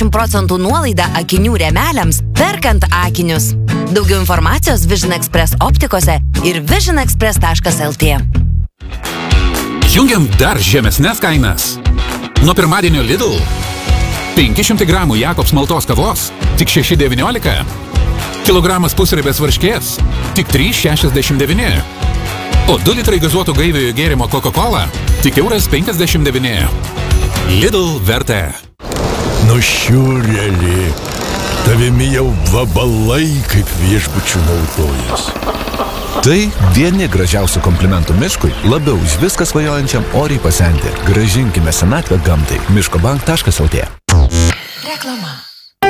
50% nuolaidą akinių rėmeliams, perkant akinius. Daugiau informacijos Vision Express optikose ir visionexpress.lt. Jungiam dar žemesnes kainas. Nuo pirmadienio Lidl 500 gramų Jakobs maltos kavos tik 6,19. Kilogramas pusribės varškės tik 3,69. O 2 litrai gazuotų gaiviojo gėrimo Coca-Cola tik €1,59. Lidl vertė. Nušiurėlį, tavimi jau vabalai kaip viešbučių naudojas. Tai vieni gražiausių komplimentų miškui, labiau už viską svajojančiam oriai pasenti. Grąžinkime senatvę gamtai. miškobank.lt. Reklama.